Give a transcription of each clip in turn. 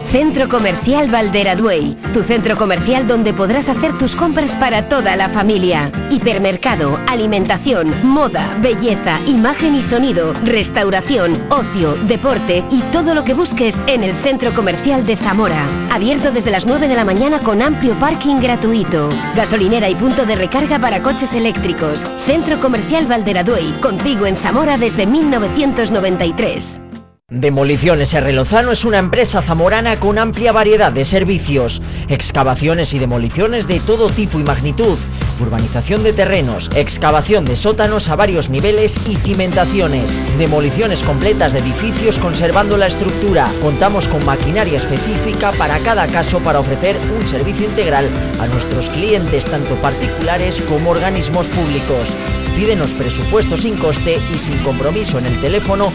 Centro Comercial Valderaduey, tu centro comercial donde podrás hacer tus compras para toda la familia. Hipermercado, alimentación, moda, belleza, imagen y sonido, restauración, ocio, deporte y todo lo que busques en el Centro Comercial de Zamora. Abierto desde las 9 de la mañana con amplio parking gratuito. Gasolinera y punto de recarga para coches eléctricos. Centro Comercial Valderaduey, contigo en Zamora desde 1993. Demoliciones R. Lozano es una empresa zamorana con amplia variedad de servicios, excavaciones y demoliciones de todo tipo y magnitud, urbanización de terrenos, excavación de sótanos a varios niveles y cimentaciones, demoliciones completas de edificios conservando la estructura. Contamos con maquinaria específica para cada caso para ofrecer un servicio integral a nuestros clientes, tanto particulares como organismos públicos. Pídenos presupuesto sin coste y sin compromiso en el teléfono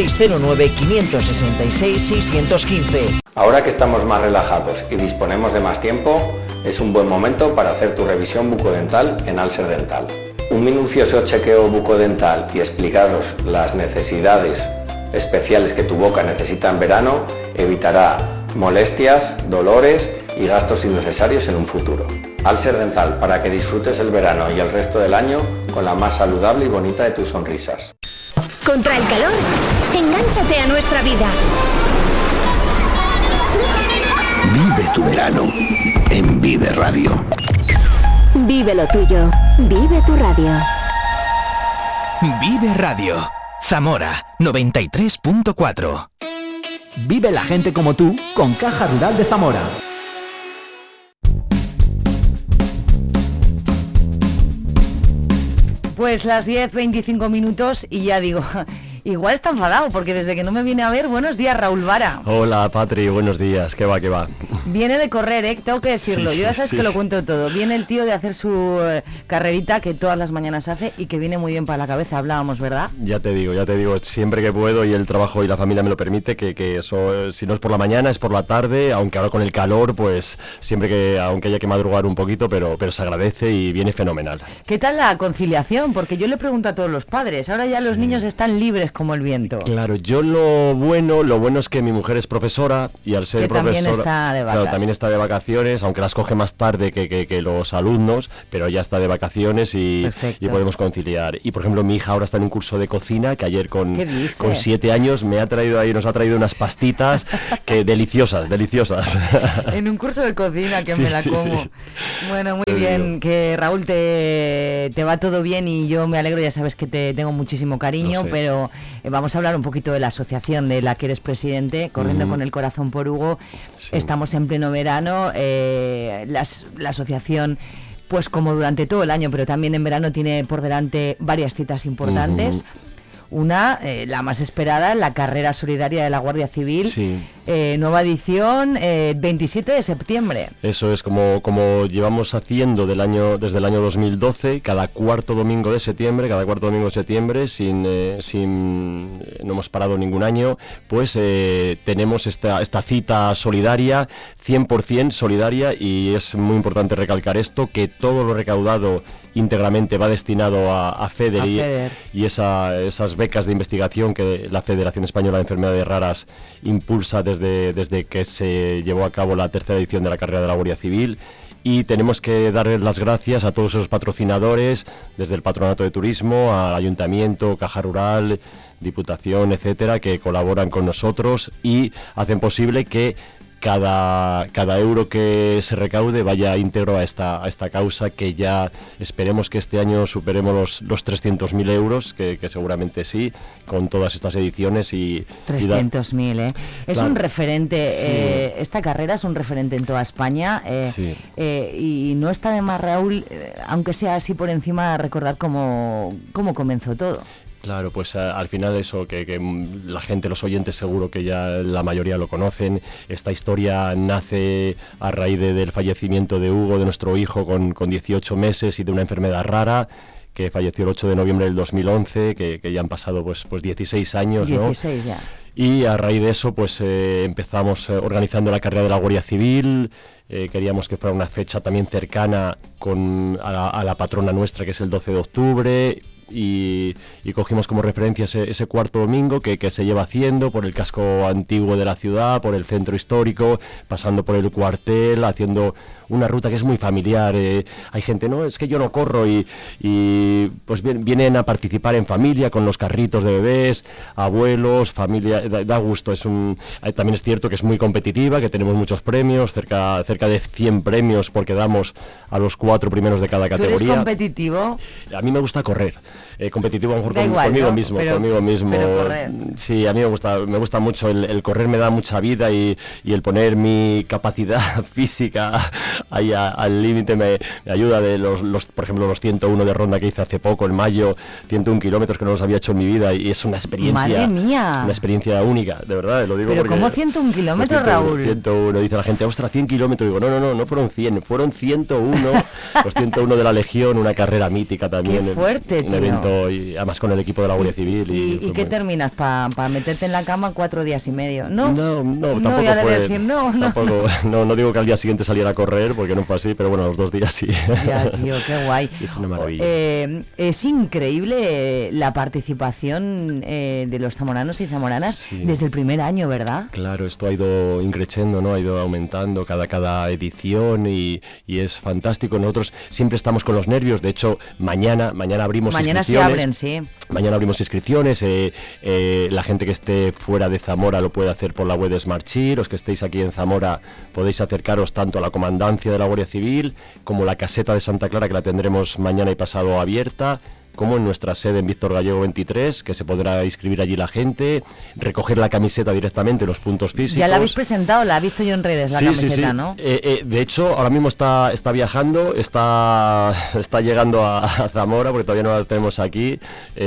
609-566-615. Ahora que estamos más relajados y disponemos de más tiempo, es un buen momento para hacer tu revisión bucodental en Alser Dental. Un minucioso chequeo bucodental y explicaros las necesidades especiales que tu boca necesita en verano evitará molestias, dolores y gastos innecesarios en un futuro. Alser Dental, para que disfrutes el verano y el resto del año con la más saludable y bonita de tus sonrisas. Contra el calor, engánchate a nuestra vida. Vive tu verano en Vive Radio. Vive lo tuyo. Vive tu radio. Vive Radio. Zamora 93.4. Vive la gente como tú con Caja Rural de Zamora. Pues las 10:25 minutos y ya digo, igual está enfadado porque desde que no me viene a ver, buenos días Raúl Vara. Hola Patri, buenos días, ¿qué va, qué va? Viene de correr, tengo que decirlo, sí, yo ya sabes sí. que lo cuento todo. Viene el tío de hacer su carrerita que todas las mañanas hace y que viene muy bien para la cabeza, hablábamos, ¿verdad? Ya te digo, siempre que puedo y el trabajo y la familia me lo permite, que eso, si no es por la mañana, es por la tarde, aunque ahora con el calor, pues siempre que, aunque haya que madrugar un poquito, pero se agradece y viene fenomenal. ¿Qué tal la conciliación? Porque yo le pregunto a todos los padres, ahora ya los niños están libres como el viento. Claro, yo lo bueno es que mi mujer es profesora y al ser que profesora... también está de vacas. Claro, también está de vacaciones, aunque las coge más tarde que los alumnos, pero ya está de vacaciones y podemos conciliar. Y por ejemplo, mi hija ahora está en un curso de cocina que ayer con 7 años nos ha traído unas pastitas que deliciosas. En un curso de cocina que sí, me la como. Sí. Bueno, muy bien, que Raúl te va todo bien y yo me alegro, ya sabes que te tengo muchísimo cariño, pero vamos a hablar un poquito de la asociación de la que eres presidente, Corriendo con el Corazón por Hugo. Sí. Estamos en pleno verano, la asociación, pues como durante todo el año, pero también en verano tiene por delante varias citas importantes. Una, la más esperada, la carrera solidaria de la Guardia Civil, nueva edición, 27 de septiembre. Eso es, como llevamos haciendo desde el año 2012, cada cuarto domingo de septiembre, no hemos parado ningún año, pues tenemos esta cita solidaria, 100% solidaria, y es muy importante recalcar esto, que todo lo recaudado íntegramente va destinado a FEDER y esas becas de investigación que la Federación Española de Enfermedades Raras impulsa desde que se llevó a cabo la tercera edición de la carrera de la Guardia Civil. Y tenemos que darles las gracias a todos esos patrocinadores, desde el Patronato de Turismo, al Ayuntamiento, Caja Rural, Diputación, etcétera, que colaboran con nosotros y hacen posible que cada euro que se recaude vaya íntegro a esta causa, que ya esperemos que este año superemos los 300.000 euros, que seguramente sí, con todas estas ediciones. 300.000, Es un referente, esta carrera es un referente en toda España, y no está de más, Raúl, aunque sea así por encima, recordar cómo comenzó todo. Claro, pues al final eso, que la gente, los oyentes seguro que ya la mayoría lo conocen. Esta historia nace a raíz del fallecimiento de Hugo, de nuestro hijo, con 18 meses y de una enfermedad rara, que falleció el 8 de noviembre del 2011, que ya han pasado pues 16 años, 16 ¿no? Ya. Y a raíz de eso pues empezamos organizando la carrera de la Guardia Civil. Queríamos que fuera una fecha también cercana a la patrona nuestra, que es el 12 de octubre, y cogimos como referencia ese cuarto domingo que se lleva haciendo por el casco antiguo de la ciudad, por el centro histórico, pasando por el cuartel, haciendo una ruta que es muy familiar. Hay gente, no, es que yo no corro y pues vienen a participar en familia con los carritos de bebés, abuelos, familia, da gusto. También es cierto que es muy competitiva, que tenemos muchos premios, cerca de 100 premios porque damos a los 4 primeros de cada categoría. ¿Tú eres competitivo? A mí me gusta correr. Competitivo a lo mejor conmigo mismo. Pero correr. Sí, a mí me gusta mucho el correr, me da mucha vida y el poner mi capacidad física ahí al límite me ayuda. De por ejemplo, los 101 de ronda que hice hace poco, en mayo, 101 kilómetros que no los había hecho en mi vida y es una experiencia. ¡Madre mía! Una experiencia única, de verdad, lo digo. Pero porque ¿cómo 101 kilómetros, Raúl? 101, dice la gente, ostras, 100 kilómetros. Digo, no fueron 100, fueron 101, los 101 de la Legión, una carrera mítica también. ¡Qué fuerte, un evento, y además con el equipo de la Guardia Civil. ¿Y qué terminas? ¿Para meterte en la cama 4 días y medio? No, tampoco ya fue. Decir, tampoco, no digo que al día siguiente saliera a correr, porque no fue así, pero bueno, los 2 días sí. Ya, tío, qué guay. Es una maravilla. Es increíble la participación de los zamoranos y zamoranas desde el primer año, ¿verdad? Claro, esto ha ido increciendo, ¿no? Ha ido aumentando cada edición y es fantástico. Nosotros siempre estamos con los nervios. De hecho, mañana abrimos inscripciones. Mañana se abren, sí. Mañana abrimos inscripciones. La gente que esté fuera de Zamora lo puede hacer por la web de SmartCheer. Los que estéis aquí en Zamora podéis acercaros tanto a la comandancia de la Guardia Civil como la caseta de Santa Clara, que la tendremos mañana y pasado abierta, como en nuestra sede en Víctor Gallego 23, que se podrá inscribir allí la gente, recoger la camiseta directamente, los puntos físicos. Ya la habéis presentado, la he visto yo en redes, la camiseta, sí. ¿no? De hecho, ahora mismo está viajando, está llegando a Zamora, porque todavía no las tenemos aquí,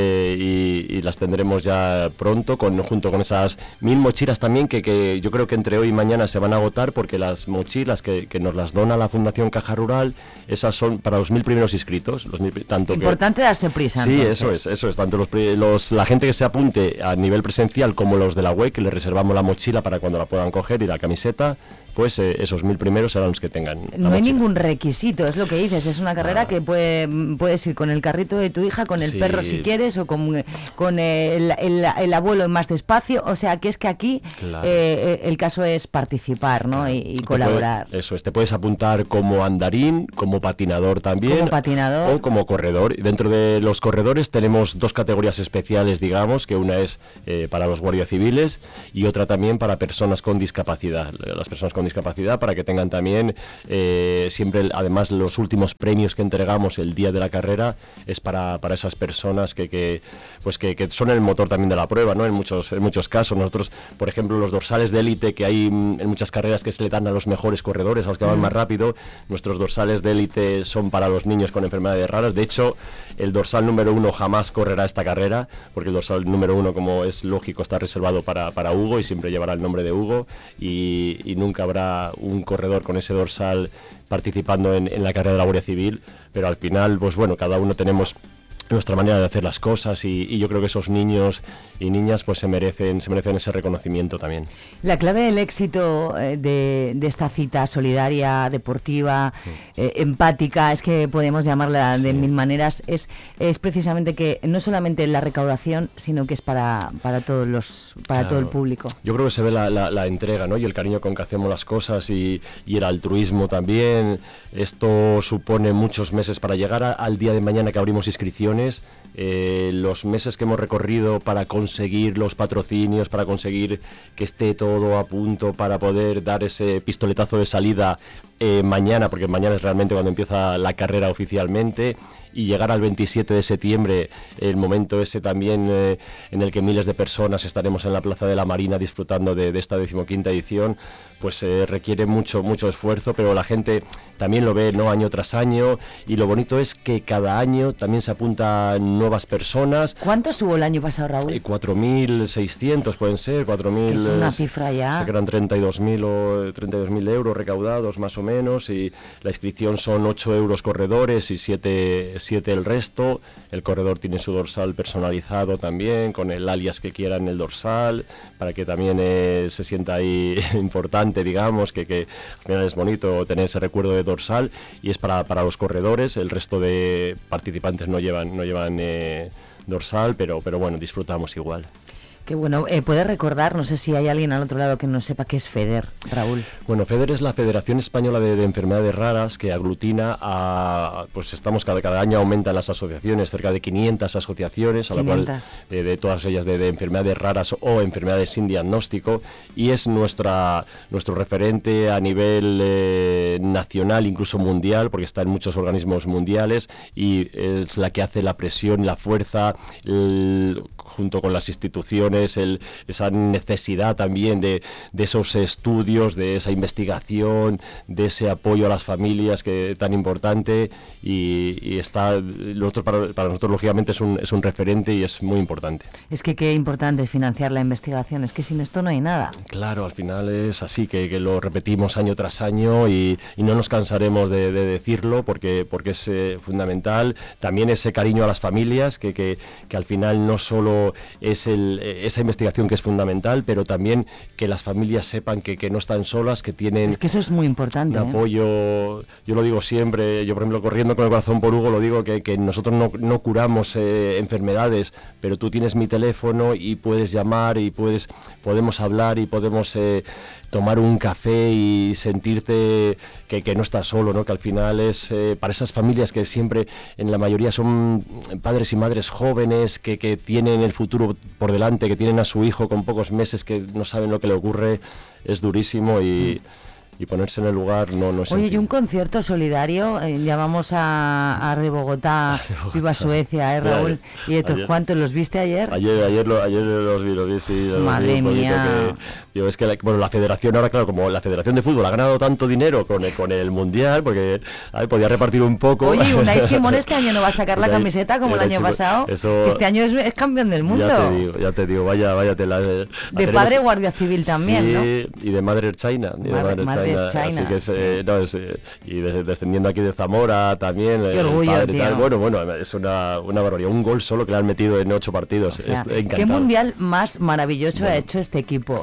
y las tendremos ya pronto, junto con esas 1000 mochilas también, que yo creo que entre hoy y mañana se van a agotar, porque las mochilas que nos las dona la Fundación Caja Rural, esas son para los 1000 primeros inscritos. Importante darse prisa. Sí, entonces. eso es. Tanto la gente que se apunte a nivel presencial como los de la web, que les reservamos la mochila para cuando la puedan coger, y la camiseta, pues esos 1000 primeros serán los que tengan. No hay ningún requisito, es lo que dices. Es una carrera que puedes ir con el carrito de tu hija, con el perro si quieres, o con el abuelo más despacio. O sea, que es que aquí el caso es participar, ¿no? Claro. Y colaborar. Te puedes apuntar como andarín, como patinador también. Como patinador. O como corredor. Dentro de los corredores tenemos 2 categorías especiales, digamos, que una es para los guardias civiles y otra también para personas con discapacidad. Las personas con discapacidad, para que tengan también siempre, además, los últimos premios que entregamos el día de la carrera es para esas personas que son el motor también de la prueba, ¿no? En muchos casos. Nosotros, por ejemplo, los dorsales de élite que hay en muchas carreras que se le dan a los mejores corredores, a los que van más rápido, nuestros dorsales de élite son para los niños con enfermedades raras. De hecho, el dorsal número 1 jamás correrá esta carrera, porque el dorsal número 1, como es lógico, está reservado para Hugo y siempre llevará el nombre de Hugo, y nunca habrá un corredor con ese dorsal participando en la carrera de la Guardia Civil, pero al final, pues bueno, cada uno tenemos nuestra manera de hacer las cosas y yo creo que esos niños y niñas pues se merecen ese reconocimiento también. La clave del éxito de esta cita solidaria, deportiva, empática, es que podemos llamarla de 1000 maneras, es precisamente que no solamente la recaudación, sino que es para todo el público. Yo creo que se ve la entrega, ¿no? Y el cariño con que hacemos las cosas y el altruismo también. Esto supone muchos meses para llegar al día de mañana que abrimos inscripciones. Los meses que hemos recorrido para conseguir los patrocinios, para conseguir que esté todo a punto, para poder dar ese pistoletazo de salida mañana, porque mañana es realmente cuando empieza la carrera oficialmente, y llegar al 27 de septiembre, el momento ese también en el que miles de personas estaremos en la Plaza de la Marina disfrutando de esta 15ª edición, pues requiere mucho esfuerzo, pero la gente también lo ve, ¿no? Año tras año, y lo bonito es que cada año también se apuntan nuevas personas. ¿Cuántos hubo el año pasado, Raúl? 4.600 pueden ser, 4.000. Es que es una cifra ya. Se quedan 32.000 euros recaudados, más o menos. menos, y la inscripción son 8 euros corredores y 7 el resto. El corredor tiene su dorsal personalizado también, con el alias que quiera en el dorsal, para que también se sienta ahí importante, digamos, que al final es bonito tener ese recuerdo de dorsal, y es para los corredores. El resto de participantes no llevan dorsal, pero bueno, disfrutamos igual. Qué bueno. ¿Puedes recordar, no sé si hay alguien al otro lado que no sepa qué es FEDER, Raúl? Bueno, FEDER es la Federación Española de Enfermedades Raras, que aglutina pues estamos cada año aumentan las asociaciones, cerca de 500 asociaciones, a la cual de todas ellas de enfermedades raras o enfermedades sin diagnóstico, y es nuestro referente a nivel nacional, incluso mundial, porque está en muchos organismos mundiales, y es la que hace la presión, la fuerza, junto con las instituciones, esa necesidad también de esos estudios, de esa investigación, de ese apoyo a las familias, que tan importante, y está para nosotros lógicamente es un referente y es muy importante. Es que qué importante es financiar la investigación, es que sin esto no hay nada. Claro, al final es así, que lo repetimos año tras año, y no nos cansaremos de decirlo, porque es fundamental. También ese cariño a las familias, que al final no solo es esa investigación que es fundamental, pero también que las familias sepan que no están solas, que tienen... Es que eso es muy importante. Un apoyo, yo lo digo siempre, yo por ejemplo, corriendo con el corazón por Hugo, lo digo, que nosotros no curamos enfermedades, pero tú tienes mi teléfono y puedes llamar y podemos hablar y podemos tomar un café y sentirte que no estás solo, ¿no? Que al final es para esas familias que siempre, en la mayoría, son padres y madres jóvenes que tienen el futuro por delante, que tienen a su hijo con pocos meses, que no saben lo que le ocurre, es durísimo, y ponerse en el lugar no es Oye, sencillo. y un concierto solidario, llamamos a de Bogotá, Viva Suecia, Raúl, y estos cuantos, ¿los viste ayer? Ayer los vi, sí. Madre mía. Es que la federación ahora, claro, como la federación de fútbol ha ganado tanto dinero con el mundial, porque podía repartir un poco. Oye, Unai Simón este año no va a sacar la camiseta como el año pasado. Este año es campeón del mundo. Ya te digo, vaya tela. De padre guardia civil también, sí, ¿no? Y de Mother China. Así que y descendiendo aquí de Zamora también. Qué orgullo, tío. Bueno, es una barbaridad. Un gol solo que le han metido en 8 partidos. O sea, ¿qué mundial más maravilloso ha hecho este equipo?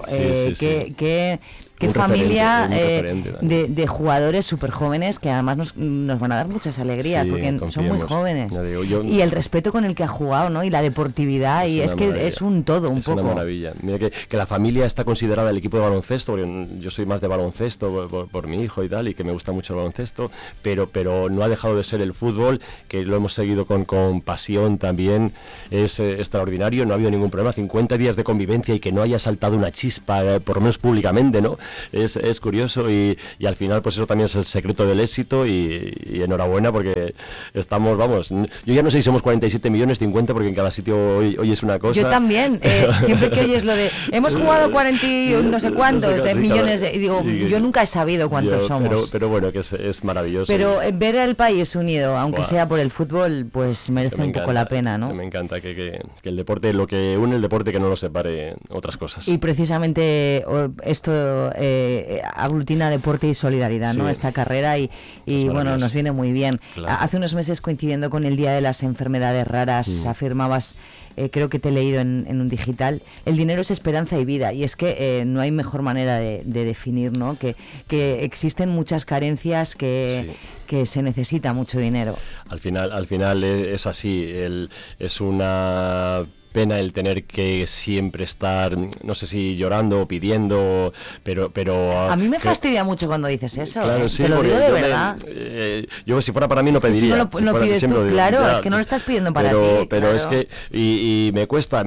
Qué familia de jugadores súper jóvenes que además nos van a dar muchas alegrías, porque son muy jóvenes. Y el respeto con el que ha jugado, ¿no? Y la deportividad, y es que maravilla. Es un todo, un poco. Es una maravilla. Mira que la familia está considerada el equipo de baloncesto, porque yo soy más de baloncesto por mi hijo y tal, y que me gusta mucho el baloncesto, pero no ha dejado de ser el fútbol, que lo hemos seguido con pasión también. Es extraordinario, no ha habido ningún problema. 50 días de convivencia y que no haya saltado una chispa, por lo menos públicamente, ¿no? Es curioso, y al final pues eso también es el secreto del éxito, y enhorabuena, porque estamos, yo ya no sé si somos 47 millones, 50, porque en cada sitio hoy es una cosa. Yo también, siempre que oyes lo de hemos jugado 40 y no sé cuántos de millones, y digo, yo nunca he sabido cuántos somos. Pero bueno, que es maravilloso. Pero ver al país unido, aunque sea por el fútbol, pues merece un poco la pena, ¿no? Me encanta que el deporte, lo que une el deporte, que no lo separe otras cosas. Y precisamente esto aglutina deporte y solidaridad, ¿no? Esta carrera, y bueno, nos viene muy bien. Claro. Hace unos meses, coincidiendo con el Día de las Enfermedades Raras, afirmabas, creo que te he leído en un digital, el dinero es esperanza y vida, y es que no hay mejor manera de definir, ¿no? Que existen muchas carencias, que se necesita mucho dinero. Al final es así, es una pena el tener que siempre estar, no sé si llorando o pidiendo, pero a mí me fastidia mucho cuando dices eso, claro, sí, te lo digo de verdad. Yo si fuera para mí no pediría. Si no lo pides tú, claro, ya, es que no lo estás pidiendo para ti. Pero claro. Es que, y me cuesta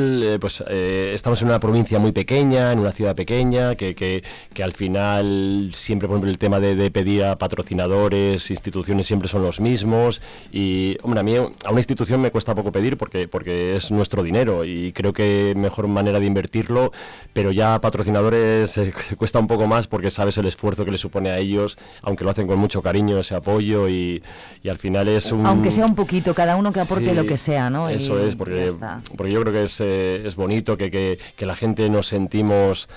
estamos en una provincia muy pequeña, en una ciudad pequeña, que al final siempre, por ejemplo, el tema de pedir a patrocinadores, instituciones, siempre son los mismos, y hombre, a mí a una institución me cuesta poco pedir, porque es nuestro nuestro dinero y creo que mejor manera de invertirlo, pero ya patrocinadores cuesta un poco más porque sabes el esfuerzo que le supone a ellos, aunque lo hacen con mucho cariño, ese apoyo y al final es un... Aunque sea un poquito, cada uno que aporte sí, lo que sea, ¿no? Eso es, porque yo creo que es bonito que la gente nos sentimos,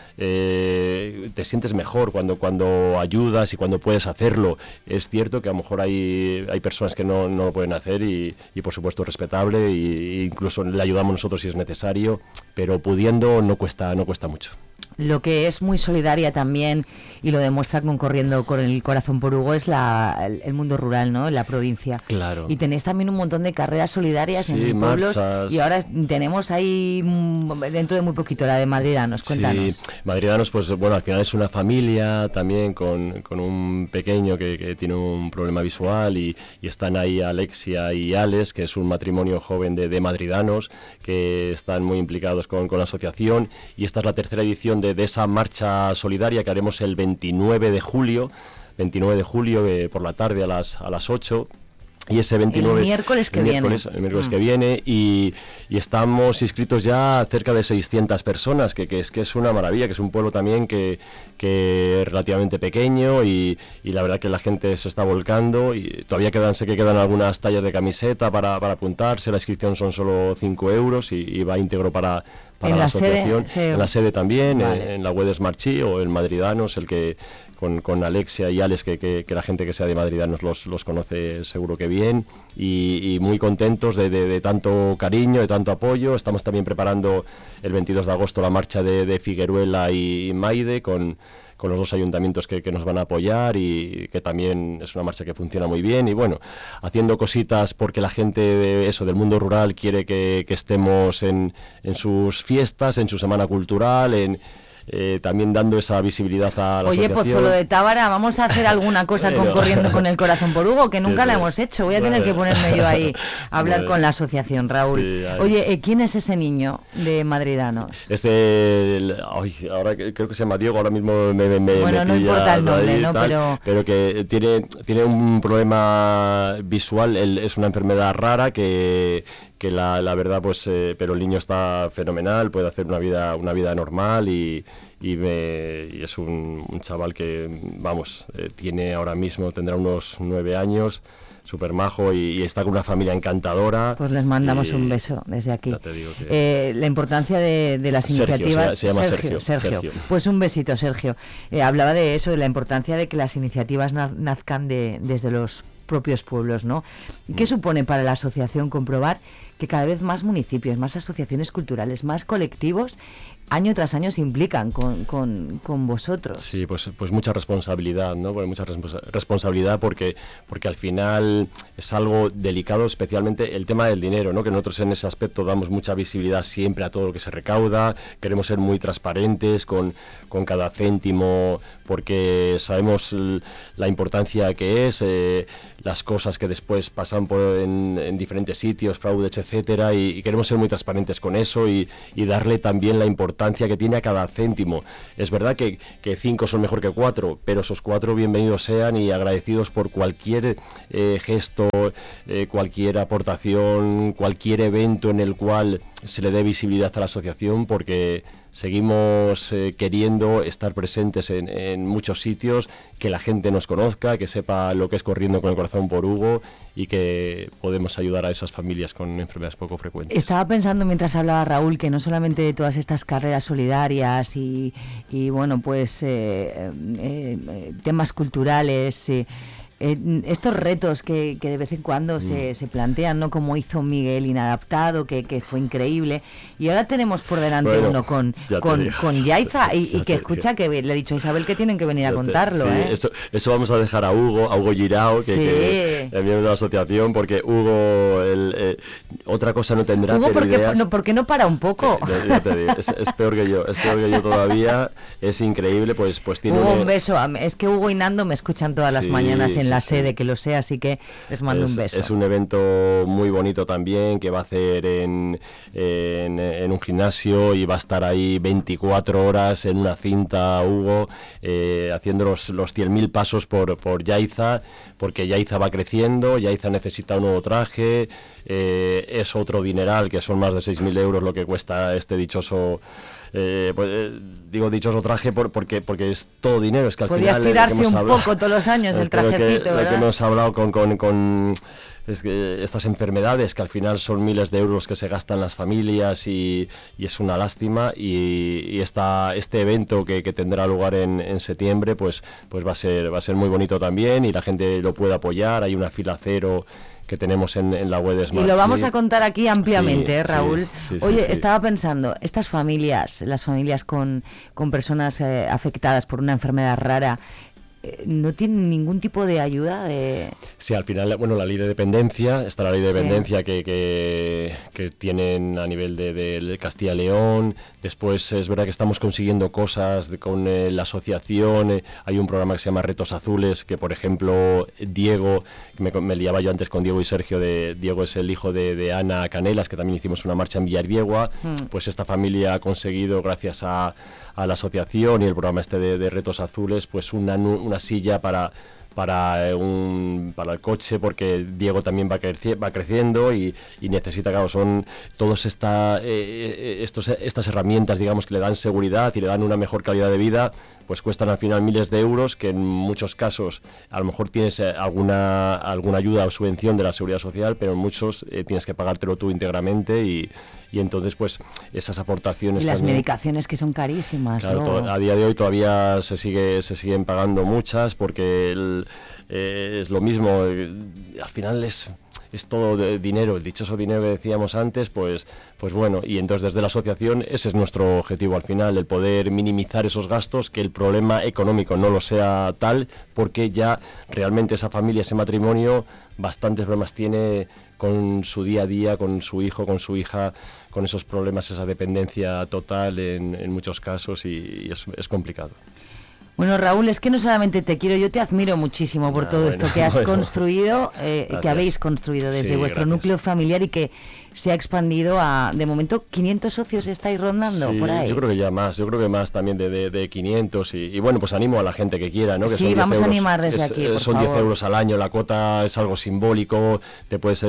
te sientes mejor cuando ayudas y cuando puedes hacerlo. Es cierto que a lo mejor hay personas que no lo pueden hacer y por supuesto respetable e incluso le ayudamos nosotros si es necesario, pero pudiendo no cuesta mucho. Lo que es muy solidaria también, y lo demuestra con Corriendo con el Corazón por Hugo, es el mundo rural, ¿no? La provincia. Claro. Y tenéis también un montón de carreras solidarias sí, en pueblos. Marchas. Y ahora tenemos ahí, dentro de muy poquito, la de Madridanos. Cuéntanos. Sí, Madridanos, pues bueno, al final es una familia también con un pequeño que tiene un problema visual y están ahí Alexia y Alex, que es un matrimonio joven de madridanos que están muy implicados con la asociación, y esta es la tercera edición de esa marcha solidaria que haremos el 29 de julio por la tarde a las 8. Y ese 29... El miércoles que viene. El miércoles que viene y estamos inscritos ya cerca de 600 personas, que es una maravilla, que es un pueblo también que es relativamente pequeño y la verdad que la gente se está volcando y todavía quedan algunas tallas de camiseta para apuntarse. La inscripción son solo 5 euros y va íntegro para la asociación. En la sede también, vale. En la web de Smartchi o en Madridanos, el que con Alexia y Alex, que la gente que sea de Madridanos los conoce seguro que bien, y muy contentos de tanto cariño, de tanto apoyo. Estamos también preparando el 22 de agosto la marcha de Figueruela y Maide con los dos ayuntamientos que nos van a apoyar, y que también es una marcha que funciona muy bien, y bueno, haciendo cositas porque la gente del mundo rural quiere que estemos en sus fiestas, en su semana cultural, también dando esa visibilidad a la asociación. Oye, Pozuelo de Tábara, vamos a hacer alguna cosa Corriendo con el Corazón por Hugo, que nunca la hemos hecho. Voy a tener que ponerme yo ahí a hablar con la asociación, Raúl. Sí, oye, ¿quién es ese niño de Madridanos? Ahora creo que se llama Diego, ahora mismo bueno, no importa el nombre, ¿no? Pero que tiene un problema visual, es una enfermedad rara que la verdad, pues, pero el niño está fenomenal, puede hacer una vida normal y es un chaval que, vamos, tendrá unos 9 años, súper majo y está con una familia encantadora. Pues les mandamos un beso desde aquí. Ya te digo que... la importancia de las iniciativas... Se llama Sergio. Pues un besito, Sergio. Hablaba de eso, de la importancia de que las iniciativas nazcan desde los propios pueblos, ¿no? ¿Qué supone para la asociación comprobar que cada vez más municipios, más asociaciones culturales, más colectivos, año tras año se implican con vosotros? Sí, pues mucha responsabilidad, ¿no? Pues mucha responsabilidad porque al final es algo delicado, especialmente el tema del dinero, ¿no? Que nosotros en ese aspecto damos mucha visibilidad siempre a todo lo que se recauda, queremos ser muy transparentes con cada céntimo, porque sabemos la importancia que es, las cosas que después pasan en diferentes sitios, fraudes, etcétera, y queremos ser muy transparentes con eso y darle también la importancia que tiene a cada céntimo. Es verdad que 5 son mejor que 4, pero esos 4 bienvenidos sean y agradecidos por cualquier gesto, cualquier aportación, cualquier evento en el cual se le dé visibilidad a la asociación, porque seguimos queriendo estar presentes en muchos sitios, que la gente nos conozca, que sepa lo que es Corriendo con el Corazón por Hugo y que podemos ayudar a esas familias con enfermedades poco frecuentes. Estaba pensando mientras hablaba Raúl que no solamente de todas estas carreras solidarias y bueno, pues temas culturales, estos retos que de vez en cuando se plantean, ¿no? Como hizo Miguel Inadaptado, que fue increíble, y ahora tenemos por delante uno con Yaiza y que escucha, que le he dicho a Isabel que tienen que venir a contarlo. Sí, eso vamos a dejar a Hugo Girao, que es miembro de la asociación, porque Hugo otra cosa no tendrá. Hugo, ¿por qué no para un poco? Ya te digo, es peor que yo todavía, es increíble, pues tiene Hugo, un beso, es que Hugo y Nando me escuchan todas las mañanas en la sede, que lo sé, así que les mando un beso. Es un evento muy bonito también, que va a hacer en un gimnasio, y va a estar ahí 24 horas en una cinta Hugo, haciendo los 100.000 pasos por Yaiza, porque Yaiza va creciendo, Yaiza necesita un nuevo traje, es otro dineral, que son más de 6.000 euros lo que cuesta este dichoso... digo dichoso traje porque es todo dinero. Es que al podías final tirarse un poco todos los años el trajecito, lo que hemos hablado con es que estas enfermedades que al final son miles de euros que se gastan las familias y es una lástima, y este evento que tendrá lugar en septiembre pues va a ser muy bonito también, y la gente lo puede apoyar. Hay una fila cero que tenemos en la web de Smart. Y lo vamos a contar aquí ampliamente, Raúl. Sí, Oye, estaba pensando, estas familias, las familias con personas afectadas por una enfermedad rara, ¿no tienen ningún tipo de ayuda? Sí, al final, bueno, la ley de dependencia, está la ley de dependencia que tienen a nivel de Castilla y León. Después es verdad que estamos consiguiendo cosas con la asociación. Hay un programa que se llama Retos Azules, que por ejemplo Diego, me liaba yo antes con Diego y Sergio, Diego es el hijo de Ana Canelas, que también hicimos una marcha en Villarbiegua. Pues esta familia ha conseguido, gracias a la asociación y el programa de Retos Azules, pues una silla para el coche, porque Diego también va creciendo y necesita, claro, son todas estas herramientas, digamos, que le dan seguridad y le dan una mejor calidad de vida, pues cuestan al final miles de euros, que en muchos casos a lo mejor tienes alguna ayuda o subvención de la Seguridad Social, pero en muchos tienes que pagártelo tú íntegramente, y entonces pues esas aportaciones... Y las también, medicaciones, que son carísimas, claro, ¿no? A día de hoy todavía se siguen pagando muchas, porque es lo mismo, al final es todo dinero, el dichoso dinero que decíamos antes, pues bueno, y entonces desde la asociación ese es nuestro objetivo al final, el poder minimizar esos gastos, que el problema económico no lo sea tal, porque ya realmente esa familia, ese matrimonio, bastantes problemas tiene con su día a día, con su hijo, con su hija, con esos problemas, esa dependencia total en muchos casos, y es complicado. Bueno, Raúl, es que no solamente te quiero, yo te admiro muchísimo por todo esto que has construido, que habéis construido desde vuestro núcleo familiar, y que se ha expandido a, de momento, 500 socios estáis rondando por ahí. Yo creo que más también de 500, y bueno, pues animo a la gente que quiera, ¿no? Que sí, vamos a animar desde aquí, por son favor. 10 euros al año, la cuota es algo simbólico, te puedes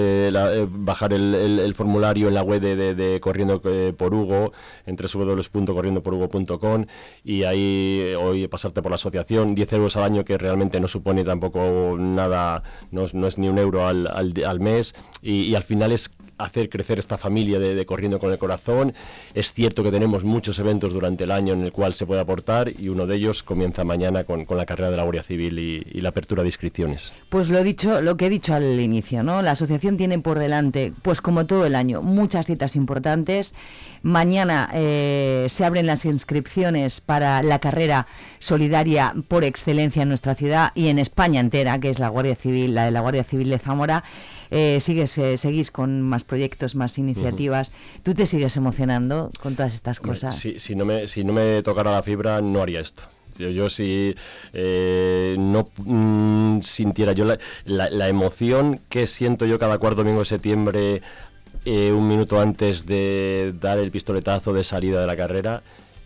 bajar el formulario en la web de Corriendo por Hugo, en www.corriendoporhugo.com, y ahí hoy pasarte por la asociación. 10 euros al año, que realmente no supone tampoco nada, no es ni un euro al mes, y al final es hacer crecer esta familia de Corriendo con el Corazón. Es cierto que tenemos muchos eventos durante el año en el cual se puede aportar, y uno de ellos comienza mañana con la carrera de la Guardia Civil y la apertura de inscripciones. Pues lo que he dicho al inicio, ¿no? La asociación tiene por delante, pues como todo el año, muchas citas importantes. Mañana se abren las inscripciones para la carrera solidaria por excelencia en nuestra ciudad y en España entera, que es la Guardia Civil, la de la Guardia Civil de Zamora. Seguís con más proyectos, más iniciativas. ¿Tú te sigues emocionando con todas estas cosas? Si no me tocara la fibra, no haría esto. Yo si no sintiera yo la emoción que siento yo cada cuarto domingo de septiembre, un minuto antes de dar el pistoletazo de salida de la carrera,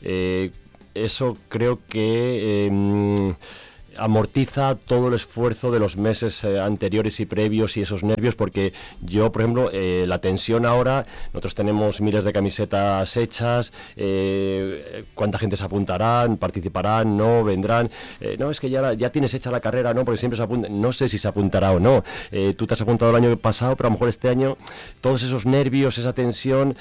eso creo que amortiza todo el esfuerzo de los meses anteriores y previos, y esos nervios, porque yo, por ejemplo, la tensión ahora, nosotros tenemos miles de camisetas hechas, cuánta gente se apuntará, participarán, no, vendrán, no, es que ya tienes hecha la carrera, no, porque siempre se apunta, no sé si se apuntará o no, tú te has apuntado el año pasado, pero a lo mejor este año todos esos nervios, esa tensión,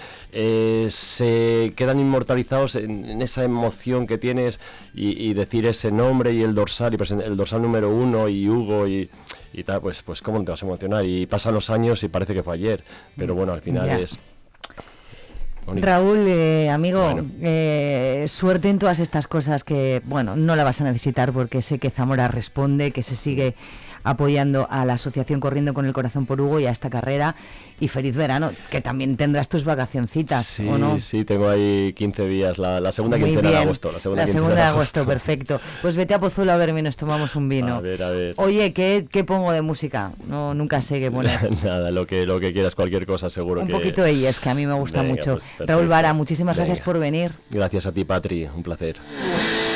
se quedan inmortalizados en esa emoción que tienes, y decir ese nombre y el dorsal, y el dorsal número 1 y Hugo y tal, pues cómo no te vas a emocionar, y pasan los años y parece que fue ayer, pero bueno, al final es bonito. Raúl, amigo, bueno, suerte en todas estas cosas, que bueno, no la vas a necesitar, porque sé que Zamora responde, que se sigue apoyando a la asociación Corriendo con el Corazón por Hugo y a esta carrera, y feliz verano, que también tendrás tus vacacioncitas, sí, ¿o no? Sí, tengo ahí 15 días, la segunda Muy quincena bien. de agosto. La segunda de agosto, perfecto. Pues vete a Pozuelo a verme y nos tomamos un vino. A ver. Oye, ¿qué pongo de música? No, nunca sé qué poner. Nada, lo que quieras, cualquier cosa, seguro. Un poquito de ellas, que a mí me gusta mucho. Pues, Raúl Vara, muchísimas gracias por venir. Gracias a ti, Patri, un placer.